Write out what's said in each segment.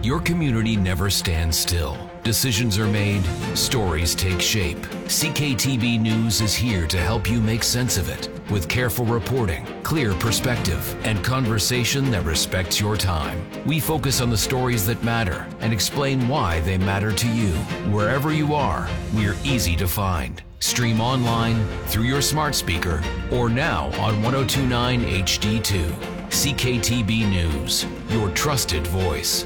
Your community never stands still. Decisions are made, stories take shape. CKTB News is here to help you make sense of it with careful reporting, clear perspective, and conversation that respects your time. We focus on the stories that matter and explain why they matter to you. Wherever you are, we're easy to find. Stream online, through your smart speaker, or now on 1029 HD2. CKTB News, your trusted voice.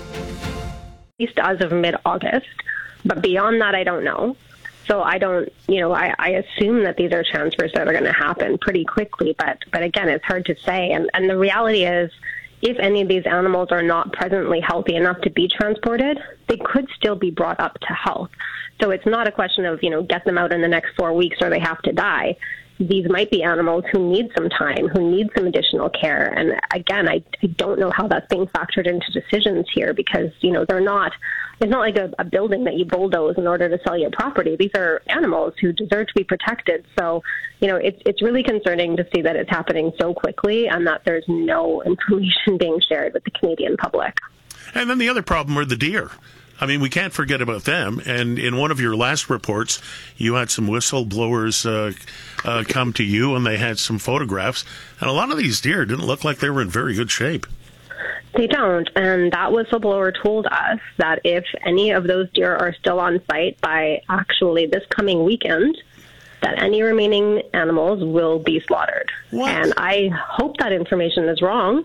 At least as of mid-August, but beyond that, I don't know. So I don't, I assume that these are transfers that are going to happen pretty quickly, but again, it's hard to say. And the reality is, if any of these animals are not presently healthy enough to be transported, they could still be brought up to health. So it's not a question of, get them out in the next 4 weeks or they have to die. These might be animals who need some time, who need some additional care. And again, I don't know how that's being factored into decisions here because, they're not, it's not like a building that you bulldoze in order to sell your property. These are animals who deserve to be protected. So, it's really concerning to see that it's happening so quickly and that there's no information being shared with the Canadian public. And then the other problem are the deer. I mean, we can't forget about them. And in one of your last reports, you had some whistleblowers come to you, and they had some photographs. And a lot of these deer didn't look like they were in very good shape. They don't. And that whistleblower told us that if any of those deer are still on site by actually this coming weekend, that any remaining animals will be slaughtered. What? And I hope that information is wrong.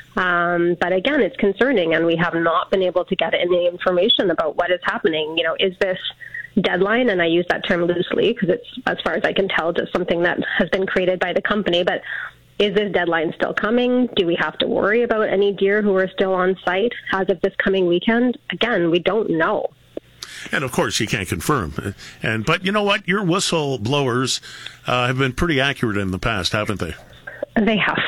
But again, it's concerning, and we have not been able to get any information about what is happening. Is this deadline, and I use that term loosely because it's, as far as I can tell, just something that has been created by the company, but is this deadline still coming? Do we have to worry about any deer who are still on site as of this coming weekend? Again, we don't know. And of course, you can't confirm. But you know what? Your whistleblowers have been pretty accurate in the past, haven't they? They have.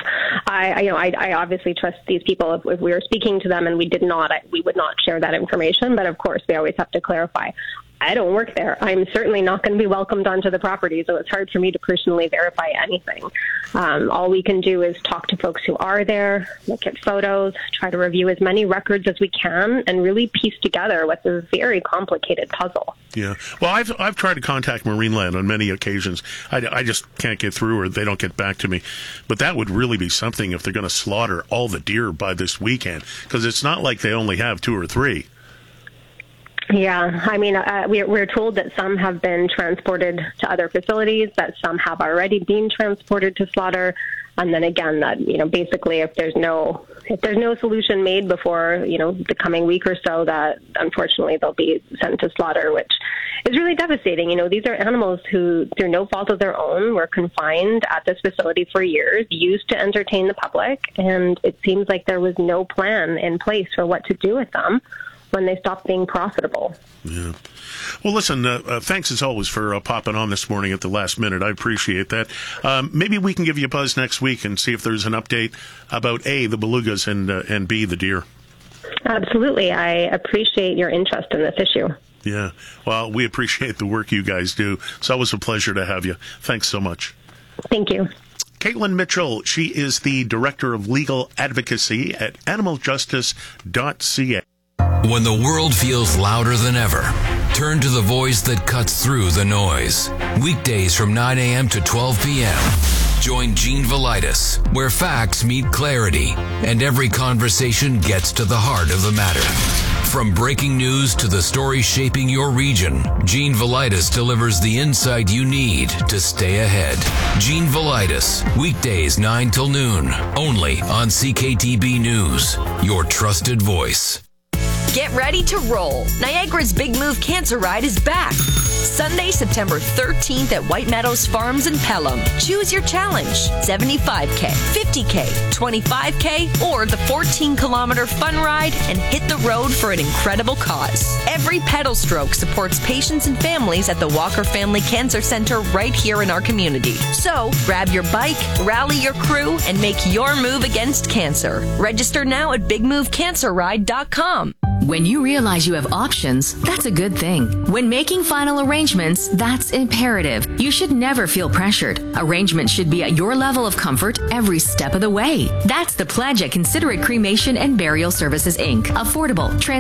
I obviously trust these people. If we were speaking to them and we did not, we would not share that information. But of course, we always have to clarify. I don't work there. I'm certainly not going to be welcomed onto the property, so it's hard for me to personally verify anything. All we can do is talk to folks who are there, look at photos, try to review as many records as we can, and really piece together what's a very complicated puzzle. Yeah. Well, I've tried to contact Marineland on many occasions. I just can't get through, or they don't get back to me. But that would really be something if they're going to slaughter all the deer by this weekend, because it's not like they only have 2 or 3. Yeah, I mean, we're told that some have been transported to other facilities, that some have already been transported to slaughter, and then again, that basically, if there's no solution made before the coming week or so, that unfortunately they'll be sent to slaughter, which is really devastating. These are animals who, through no fault of their own, were confined at this facility for years, used to entertain the public, and it seems like there was no plan in place for what to do with them when they stopped being profitable. Yeah. Well, listen, thanks as always for popping on this morning at the last minute. I appreciate that. Maybe we can give you a buzz next week and see if there's an update about A, the belugas, and B, the deer. Absolutely. I appreciate your interest in this issue. Yeah. Well, we appreciate the work you guys do. It's always a pleasure to have you. Thanks so much. Thank you. Caitlin Mitchell, she is the Director of Legal Advocacy at animaljustice.ca. When the world feels louder than ever, turn to the voice that cuts through the noise. Weekdays from 9 a.m. to 12 p.m. Join Gene Velitis, where facts meet clarity and every conversation gets to the heart of the matter. From breaking news to the story shaping your region, Gene Velitis delivers the insight you need to stay ahead. Gene Velitis, weekdays 9 till noon, only on CKTB News, your trusted voice. Get ready to roll. Niagara's Big Move Cancer Ride is back. Sunday, September 13th at White Meadows Farms in Pelham. Choose your challenge. 75K, 50K, 25K, or the 14-kilometer fun ride and hit the road for an incredible cause. Every pedal stroke supports patients and families at the Walker Family Cancer Center right here in our community. So, grab your bike, rally your crew, and make your move against cancer. Register now at bigmovecancerride.com. When you realize you have options, that's a good thing. When making final arrangements, that's imperative. You should never feel pressured. Arrangements should be at your level of comfort every step of the way. That's the pledge at Considerate Cremation and Burial Services, Inc. Affordable,